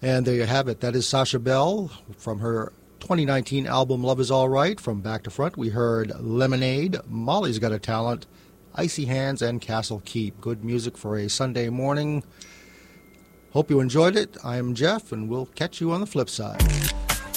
And there you have it. That is Sasha Bell from her 2019 album Love Is All Right. From back to front, we heard Lemonade, Molly's Got a Talent, Icy Hands, and Castle Keep. Good music for a Sunday morning. Hope you enjoyed it. I am Jeff, and we'll catch you on the flip side.